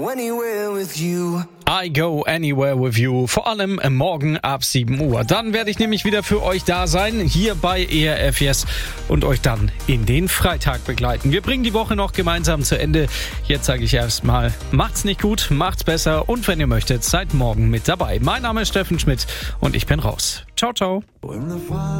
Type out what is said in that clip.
Anywhere with you. I go anywhere with you. Vor allem morgen ab 7 Uhr. Dann werde ich nämlich wieder für euch da sein, hier bei ERF Yes und euch dann in den Freitag begleiten. Wir bringen die Woche noch gemeinsam zu Ende. Jetzt sage ich erstmal, macht's nicht gut, macht's besser und wenn ihr möchtet, seid morgen mit dabei. Mein Name ist Steffen Schmidt und ich bin raus. Ciao, ciao.